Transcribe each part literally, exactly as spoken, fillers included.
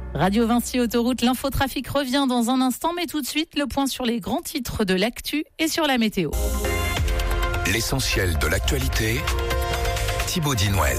Radio Vinci Autoroute, l'infotrafic revient dans un instant, mais tout de suite, le point sur les grands titres de l'actu et sur la météo. L'essentiel de l'actualité, Thibaut Dinouel.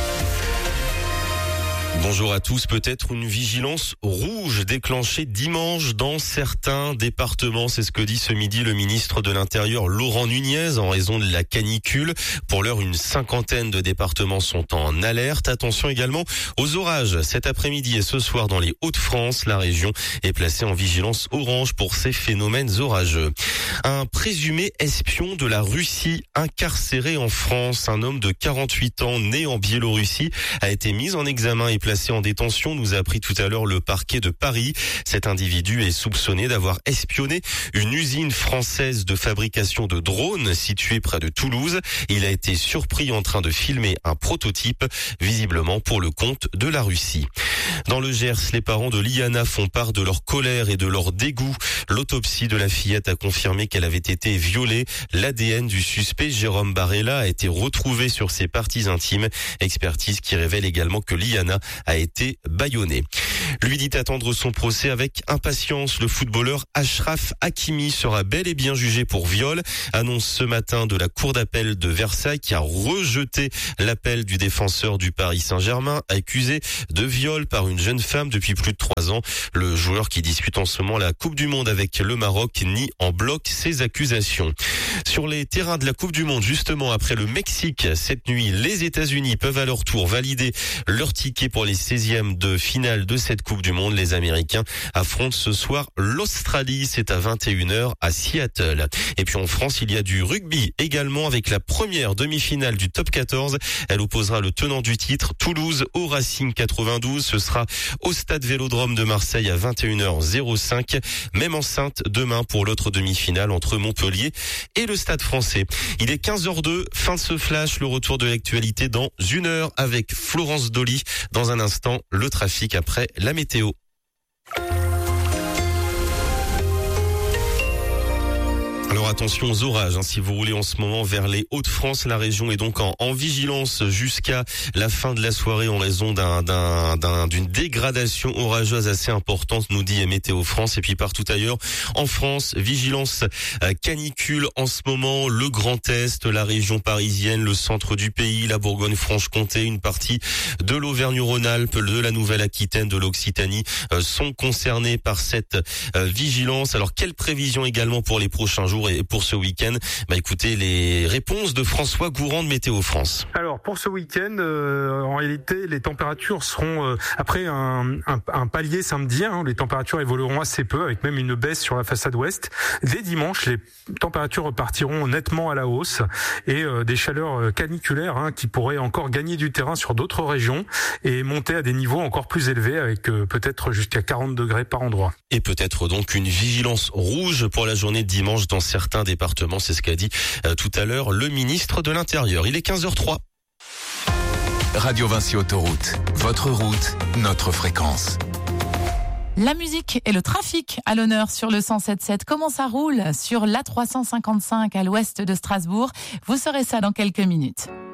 Bonjour à tous. Peut-être une vigilance rouge déclenchée dimanche dans certains départements. C'est ce que dit ce midi le ministre de l'Intérieur Laurent Nunez en raison de la canicule. Pour l'heure, une cinquantaine de départements sont en alerte. Attention également aux orages. Cet après-midi et ce soir dans les Hauts-de-France, la région est placée en vigilance orange pour ces phénomènes orageux. Un présumé espion de la Russie incarcéré en France, un homme de quarante-huit ans né en Biélorussie, a été mis en examen et placé en détention, nous a appris tout à l'heure le parquet de Paris. Cet individu est soupçonné d'avoir espionné une usine française de fabrication de drones située près de Toulouse. Il a été surpris en train de filmer un prototype, visiblement pour le compte de la Russie. Dans le Gers, les parents de Liana font part de leur colère et de leur dégoût. L'autopsie de la fillette a confirmé qu'elle avait été violée. L'A D N du suspect, Jérôme Barella, a été retrouvé sur ses parties intimes. Expertise qui révèle également que Liana a été bâillonné. Lui dit attendre son procès avec impatience. Le footballeur Achraf Hakimi sera bel et bien jugé pour viol. Annonce ce matin de la cour d'appel de Versailles qui a rejeté l'appel du défenseur du Paris Saint-Germain accusé de viol par une jeune femme depuis plus de trois ans. Le joueur qui dispute en ce moment la Coupe du Monde avec le Maroc nie en bloc ces accusations. Sur les terrains de la Coupe du Monde, justement après le Mexique, cette nuit, les États-Unis peuvent à leur tour valider leur ticket pour les seizièmes de finale de cette Coupe du Monde. Les Américains affrontent ce soir l'Australie. C'est à vingt et une heures à Seattle. Et puis en France, il y a du rugby également avec la première demi-finale du top quatorze. Elle opposera le tenant du titre, Toulouse, au Racing quatre-vingt-douze. Ce sera au stade Vélodrome de Marseille à vingt et une heures cinq. Même enceinte demain pour l'autre demi-finale entre Montpellier et le Stade Français. Il est quinze heures deux. Fin de ce flash. Le retour de l'actualité dans une heure avec Florence Dolly. Dans un instant, le trafic après la météo. Alors attention aux orages, hein, si vous roulez en ce moment vers les Hauts-de-France, la région est donc en, en vigilance jusqu'à la fin de la soirée en raison d'un, d'un, d'un, d'une dégradation orageuse assez importante, nous dit Météo France. Et puis partout ailleurs en France, vigilance euh, canicule en ce moment, le Grand Est, la région parisienne, le centre du pays, la Bourgogne-Franche-Comté, une partie de l'Auvergne-Rhône-Alpes, de la Nouvelle-Aquitaine, de l'Occitanie euh, sont concernés par cette euh, vigilance. Alors quelles prévisions également pour les prochains jours et pour ce week-end? Bah écoutez les réponses de François Gourand de Météo France. Alors pour ce week-end, euh, en réalité, les températures seront euh, après un, un, un palier samedi. Hein, les températures évolueront assez peu, avec même une baisse sur la façade ouest. Dès dimanche, les températures repartiront nettement à la hausse et euh, des chaleurs caniculaires hein, qui pourraient encore gagner du terrain sur d'autres régions et monter à des niveaux encore plus élevés, avec euh, peut-être jusqu'à quarante degrés par endroit. Et peut-être donc une vigilance rouge pour la journée de dimanche dans certains départements, c'est ce qu'a dit euh, tout à l'heure le ministre de l'Intérieur. Il est quinze heures trois. Radio Vinci Autoroute, votre route, notre fréquence. La musique et le trafic à l'honneur sur le cent sept sept. Comment ça roule sur l'A trois cent cinquante-cinq à l'ouest de Strasbourg? Vous saurez ça dans quelques minutes.